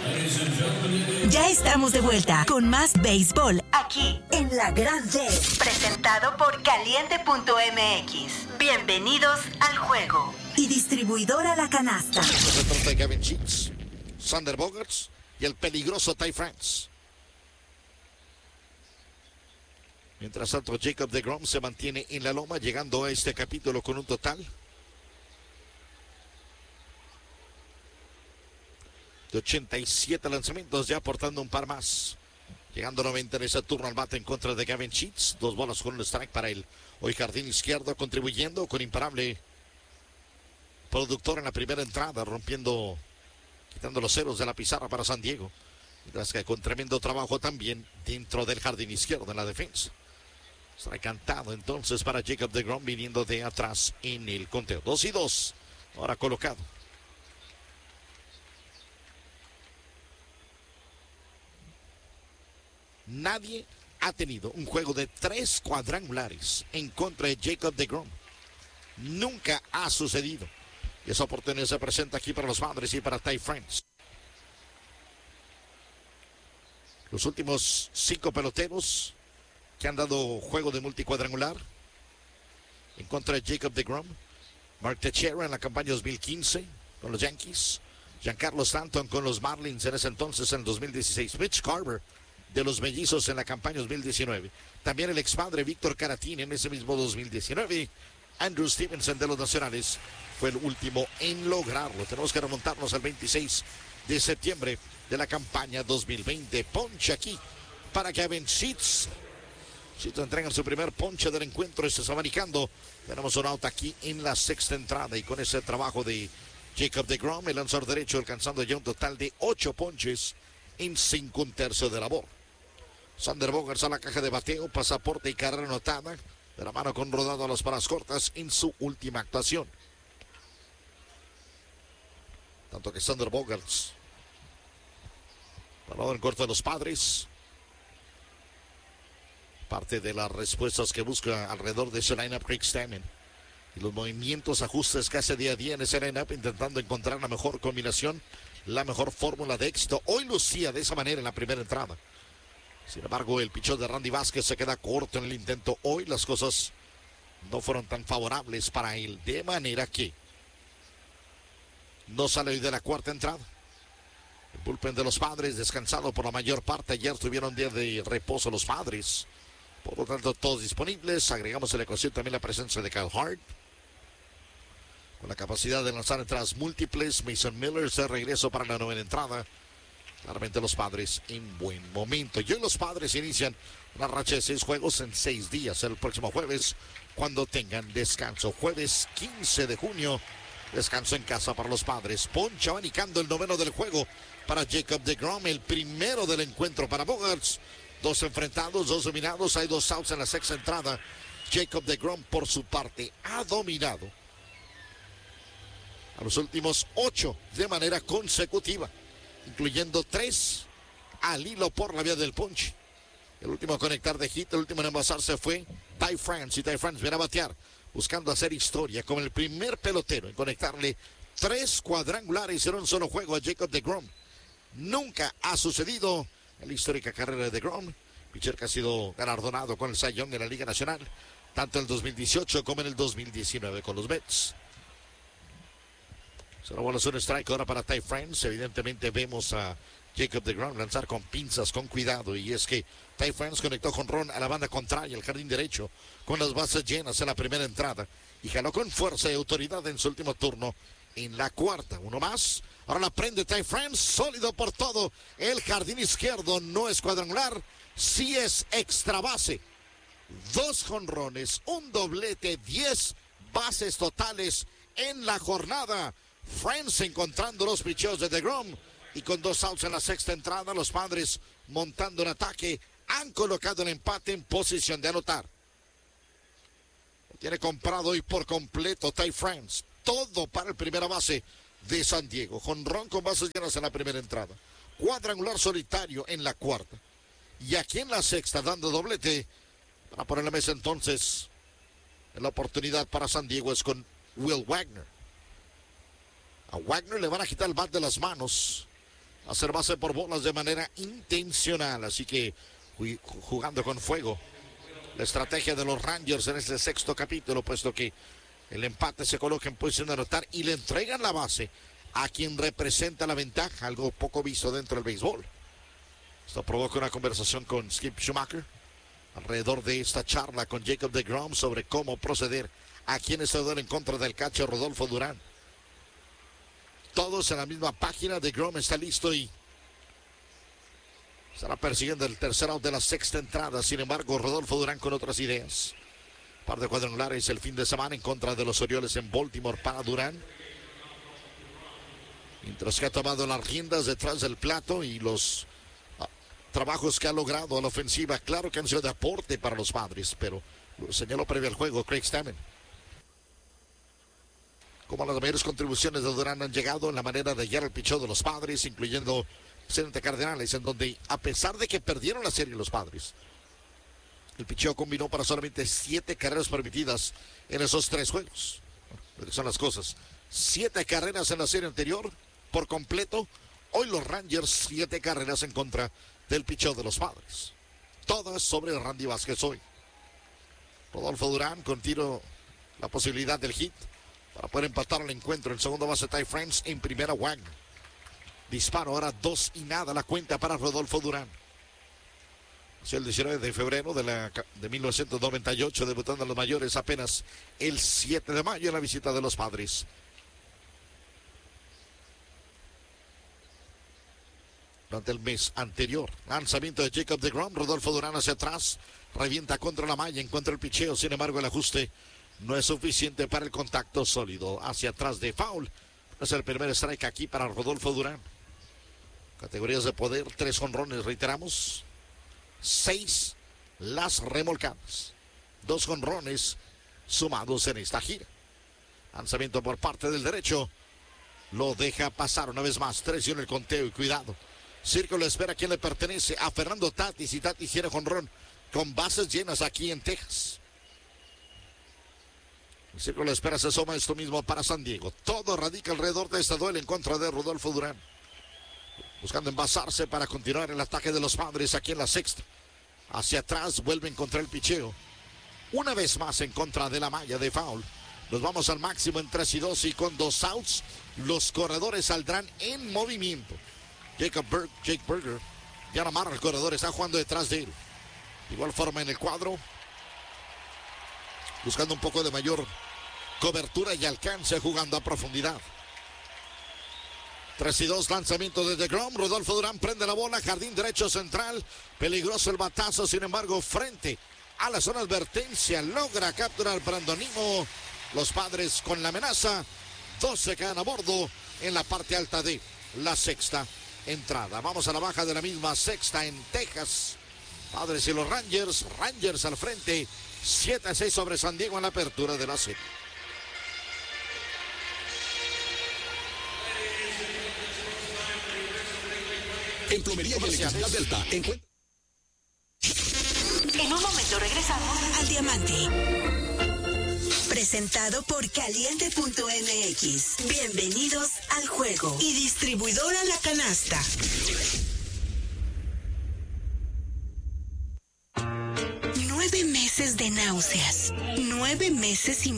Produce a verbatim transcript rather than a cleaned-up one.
Ya estamos de vuelta con más béisbol aquí en La Grande. Presentado por Caliente punto M X. Bienvenidos al juego. Y distribuidora La Canasta. Se trata de Gavin Sheets, Xander Bogaerts y el peligroso Ty France. Mientras tanto, Jacob deGrom se mantiene en la loma, llegando a este capítulo con un total de ochenta y siete lanzamientos, ya aportando un par más. Llegando noventa en ese turno al bate en contra de Gavin Sheets. Dos bolas con un strike para él. Hoy jardín izquierdo, contribuyendo con imparable productor en la primera entrada, rompiendo, quitando los ceros de la pizarra para San Diego. Mientras que con tremendo trabajo también dentro del jardín izquierdo en la defensa. Está cantado entonces para Jacob deGrom, viniendo de atrás en el conteo. Dos y dos. Ahora colocado. Nadie ha tenido un juego de tres cuadrangulares en contra de Jacob deGrom. Nunca ha sucedido. Y esa oportunidad se presenta aquí para los Padres y para Ty France. Los últimos cinco peloteros que han dado juego de multicuadrangular en contra de Jacob deGrom: Mark Teixeira en la campaña dos mil quince con los Yankees, Giancarlo Stanton con los Marlins en ese entonces en el dos mil dieciséis, Mitch Garver de los Mellizos en la campaña dos mil diecinueve, también el expadre Víctor Caratini en ese mismo dos mil diecinueve, Andrew Stevenson de los Nacionales fue el último en lograrlo. Tenemos que remontarnos al veintiséis de septiembre de la campaña dos mil veinte. Ponche aquí para Gavin Sheets. Sheets entrega su primer ponche del encuentro. Este está marcando. Tenemos un out aquí en la sexta entrada. Y con ese trabajo de Jacob deGrom, el lanzador derecho, alcanzando ya un total de ocho ponches en cinco un tercio de labor. Xander Bogaerts a la caja de bateo, pasaporte y carrera anotada. De la mano con rodado a las palas cortas en su última actuación. Tanto que Xander Bogaerts, parado en corto de los Padres, parte de las respuestas que busca alrededor de ese lineup Craig Stammen y los movimientos, ajustes que hace día a día en ese lineup, intentando encontrar la mejor combinación, la mejor fórmula de éxito. Hoy lucía de esa manera en la primera entrada. Sin embargo, el pichón de Randy Vázquez se queda corto en el intento. Hoy las cosas no fueron tan favorables para él, de manera que no sale hoy de la cuarta entrada. El bullpen de los Padres descansado por la mayor parte. Ayer tuvieron día de reposo los Padres. Por lo tanto, todos disponibles. Agregamos a la ecuación también la presencia de Kyle Hart, con la capacidad de lanzar entradas múltiples. Mason Miller de regreso para la novena entrada. Claramente los Padres en buen momento. Y hoy los Padres inician una racha de seis juegos en seis días. El próximo jueves, cuando tengan descanso. Jueves quince de junio. Descanso en casa para los Padres. Poncha abanicando el noveno del juego para Jacob deGrom. El primero del encuentro para Bogaerts. Dos enfrentados, dos dominados. Hay dos outs en la sexta entrada. Jacob deGrom, por su parte, ha dominado a los últimos ocho de manera consecutiva, incluyendo tres al hilo por la vía del ponche. El último a conectar de hit, el último en envasarse fue Ty France. Y Ty France viene a batear, buscando hacer historia como el primer pelotero en conectarle tres cuadrangulares en un solo juego a Jacob deGrom. Nunca ha sucedido en la histórica carrera de deGrom, pitcher que ha sido galardonado con el Cy Young de la Liga Nacional, tanto en el dos mil dieciocho como en el dos mil diecinueve con los Mets. Será bola un strike ahora para Ty France. Evidentemente vemos a Jacob deGrom lanzar con pinzas, con cuidado, y es que Ty France conectó jonrón a la banda contraria, el jardín derecho, con las bases llenas en la primera entrada, y jaló con fuerza y autoridad en su último turno en la cuarta. Uno más, ahora la prende Ty France, sólido por todo el jardín izquierdo. No es cuadrangular, sí es extra base. Dos jonrones, un doblete, diez bases totales en la jornada. France encontrando los picheos de deGrom, y con dos outs en la sexta entrada, los Padres montando un ataque han colocado el empate en posición de anotar. Lo tiene comprado hoy por completo Ty France. Todo para el primera base de San Diego. Jonrón con bases llenas en la primera entrada. Cuadrangular solitario en la cuarta. Y aquí en la sexta, dando doblete para poner la mesa entonces. La oportunidad para San Diego es con Will Wagner. A Wagner le van a quitar el bat de las manos hacer base por bolas de manera intencional. Así que jugando con fuego la estrategia de los Rangers en este sexto capítulo, puesto que el empate se coloca en posición de anotar y le entregan la base a quien representa la ventaja, algo poco visto dentro del béisbol. Esto provoca una conversación con Skip Schumaker alrededor de esta charla con Jacob deGrom sobre cómo proceder a quienes se duelen en contra del catcher Rodolfo Durán. Todos en la misma página. deGrom está listo y estará persiguiendo el tercer out de la sexta entrada. Sin embargo, Rodolfo Durán con otras ideas. Par de cuadrangulares el fin de semana en contra de los Orioles en Baltimore para Durán. Mientras que ha tomado las riendas detrás del plato y los ah, trabajos que ha logrado a la ofensiva, claro que han sido de aporte para los Padres, pero lo señaló previo al juego Craig Stammen. Como las mayores contribuciones de Durán han llegado en la manera de guiar el picheo de los Padres, incluyendo frente a Cardenales, en donde a pesar de que perdieron la serie los Padres, el picheo combinó para solamente siete carreras permitidas en esos tres juegos. Bueno, son las cosas. Siete carreras en la serie anterior por completo. Hoy los Rangers, siete carreras en contra del picheo de los Padres. Todas sobre Randy Vázquez hoy. Rodolfo Durán con tiro, la posibilidad del hit para poder empatar el encuentro. En segundo base Ty France, en primera Wagner. Disparo ahora dos y nada la cuenta para Rodolfo Durán. El diecinueve de febrero de, la, de mil novecientos noventa y ocho, debutando en los mayores apenas el siete de mayo en la visita de los Padres. Durante el mes anterior, lanzamiento de Jacob deGrom, Rodolfo Durán hacia atrás, revienta contra la malla, encuentra el picheo, sin embargo el ajuste no es suficiente para el contacto sólido. Hacia atrás de foul, es el primer strike aquí para Rodolfo Durán. Categorías de poder, tres jonrones, reiteramos. Seis las remolcadas. Dos jonrones sumados en esta gira. Lanzamiento por parte del derecho. Lo deja pasar una vez más. Tres y en el conteo y cuidado. Círculo espera a quien le pertenece a Fernando Tatis. Y Tatis quiere jonrón con bases llenas aquí en Texas. El círculo espera se asoma esto mismo para San Diego. Todo radica alrededor de esta duelo en contra de Rodolfo Durán. Buscando envasarse para continuar el ataque de los Padres aquí en la sexta. Hacia atrás vuelve a encontrar el picheo. Una vez más en contra de la malla de foul. Nos vamos al máximo en tres y dos y con dos outs. Los corredores saldrán en movimiento. Jacob Berg, Jake Burger ya no amarra el corredor, está jugando detrás de él. De igual forma en el cuadro. Buscando un poco de mayor cobertura y alcance jugando a profundidad. tres y dos, lanzamiento de deGrom. Rodolfo Durán prende la bola, jardín derecho central. Peligroso el batazo, sin embargo, frente a la zona de advertencia. Logra capturar Brandon Nimmo. Los Padres con la amenaza. Dos se quedan a bordo en la parte alta de la sexta entrada. Vamos a la baja de la misma sexta en Texas. Padres y los Rangers. Rangers al frente. siete a seis sobre San Diego en la apertura de la serie. En Plomería y Electricidad Delta. Encuentra... En un momento regresamos al Diamante. Presentado por Caliente punto M X. Bienvenidos al juego. Y distribuidora La Canasta. Nueve meses de náuseas. Nueve meses sin